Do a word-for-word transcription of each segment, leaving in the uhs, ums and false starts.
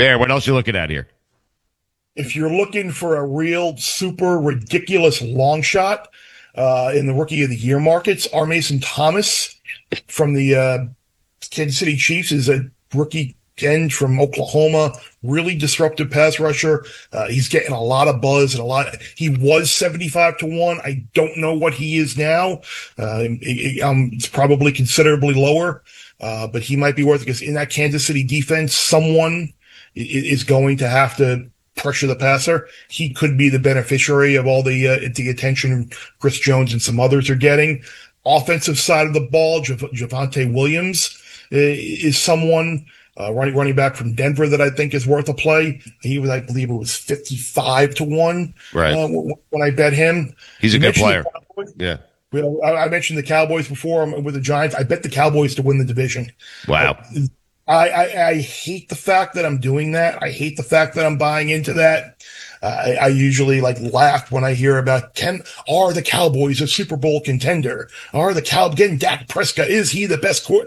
Bear, what else you looking at here? If you're looking for a real super ridiculous long shot uh, in the Rookie of the Year markets, R. Mason Thomas from the uh, Kansas City Chiefs is a rookie end from Oklahoma, really disruptive pass rusher. Uh, he's getting a lot of buzz and a lot. He was seventy-five to one. I don't know what he is now. Uh, it, it, um, it's probably considerably lower, uh, but he might be worth it because in that Kansas City defense, someone is going to have to pressure the passer. He could be the beneficiary of all the uh, the attention Chris Jones and some others are getting. Offensive side of the ball, Jav- Javonte Williams uh, is someone uh, running running back from Denver that I think is worth a play. He was, I believe, it was fifty-five to one. Right. Uh, when I bet him, He's a you good player. Yeah. Well, I mentioned the Cowboys before with the Giants. I bet the Cowboys to win the division. Wow. I, I, I hate the fact that I'm doing that. I hate the fact that I'm buying into that. Uh, I, I usually like laugh when I hear about can are the Cowboys a Super Bowl contender? Are the Cow getting Dak Prescott? Is he the best court?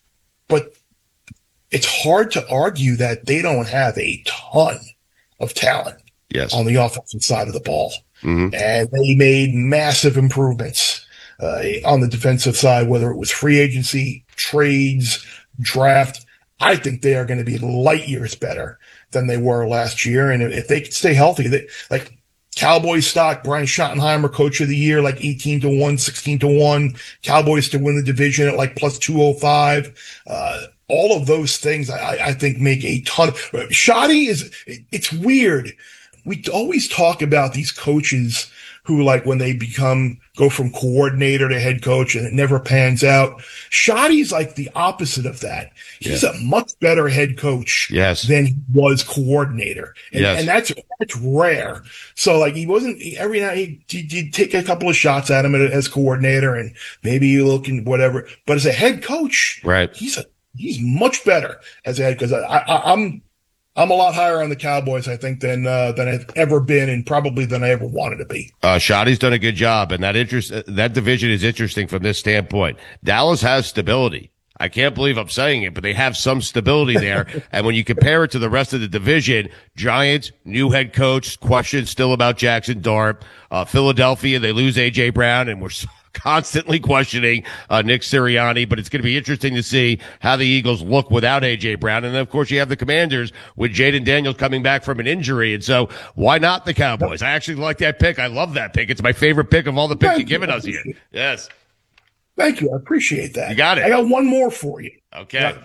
But it's hard to argue that they don't have a ton of talent yes. on the offensive side of the ball. Mm-hmm. And they made massive improvements uh, on the defensive side, whether it was free agency, trades, draft. I think they are going to be light years better than they were last year. And if they can stay healthy, they, like Cowboys stock, Brian Schottenheimer, coach of the year, like eighteen to one, sixteen to one, Cowboys to win the division at like plus two oh five. Uh, all of those things I, I think make a ton of, Shoddy is, it's weird. We always talk about these coaches who, like, when they become, go from coordinator to head coach and it never pans out. Shoddy's like the opposite of that. He's yeah. a much better head coach yes. than he was coordinator. And, yes. and that's, that's rare. So, like, he wasn't, every now he, he'd take a couple of shots at him as coordinator and maybe you look and whatever. But as a head coach, right. he's a, he's much better as a head coach. I, I, I'm, I'm a lot higher on the Cowboys, I think, than uh, than I've ever been, and probably than I ever wanted to be. Uh, Shoddy's done a good job, and that interest that division is interesting from this standpoint. Dallas has stability. I can't believe I'm saying it, but they have some stability there. And when you compare it to the rest of the division, Giants, new head coach, questions still about Jackson Dart. Uh, Philadelphia, they lose A J Brown, and we're constantly questioning uh, Nick Sirianni, but it's going to be interesting to see how the Eagles look without A J Brown. And then, of course, you have the Commanders with Jaden Daniels coming back from an injury. And so why not the Cowboys? I actually like that pick. I love that pick. It's my favorite pick of all the picks Thank you've given you. us here. Yes. Thank you. I appreciate that. You got it. I got one more for you. Okay. Now,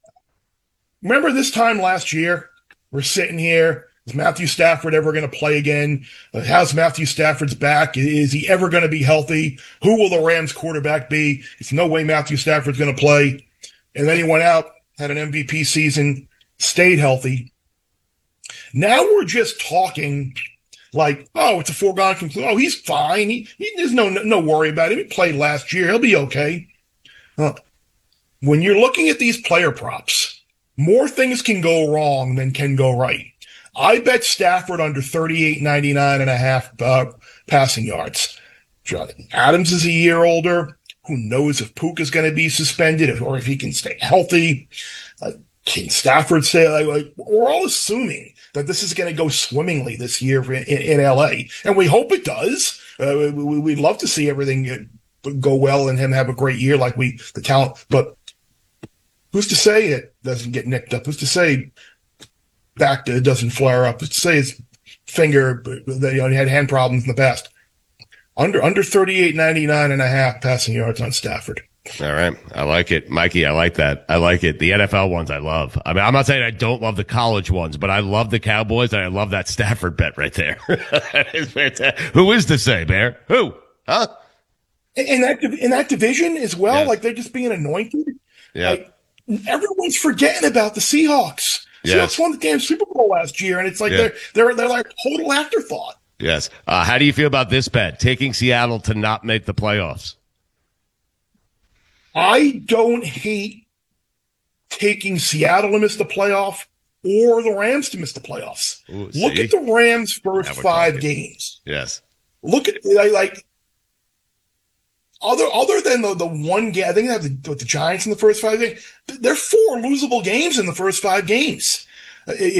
remember this time last year? We're sitting here. Is Matthew Stafford ever going to play again? Uh, how's Matthew Stafford's back? Is he ever going to be healthy? Who will the Rams quarterback be? There's no way Matthew Stafford's going to play. And then he went out, had an M V P season, stayed healthy. Now we're just talking like, oh, it's a foregone conclusion. Oh, he's fine. He, he, there's no, no worry about him. He played last year. He'll be okay. Uh, when you're looking at these player props, more things can go wrong than can go right. I bet Stafford under thirty-eight ninety-nine and a half uh, passing yards. Adams is a year older. Who knows if Puka is going to be suspended or if he can stay healthy? Uh, can Stafford stay? Like, like, we're all assuming that this is going to go swimmingly this year in, in, in L A, and we hope it does. Uh, we, we'd love to see everything go well and him have a great year like we the talent. But who's to say it doesn't get nicked up? Who's to say back to, doesn't flare up? Who's to say his finger that, you know, he had hand problems in the past? Under under thirty-eight ninety-nine and a half passing yards on Stafford. All right. I like it. Mikey, I like that. I like it. The N F L ones I love. I mean, I'm not saying I don't love the college ones, but I love the Cowboys and I love that Stafford bet right there. That is fantastic. Who is to say, Bear? Who? Huh? In that, in that division as well, yes. like they're just being anointed. Yeah. Like, everyone's forgetting about the Seahawks. Yes. Seahawks won the damn Super Bowl last year, and it's like yeah. they're they're they're like total afterthought. Yes. Uh, how do you feel about this bet? Taking Seattle to not make the playoffs. I don't hate taking Seattle to miss the playoff or the Rams to miss the playoffs. Ooh, Look at the Rams' first five talking. games. Yes. Look at like other other than the, the one game. I think they have the, the Giants in the first five games. There are four losable games in the first five games.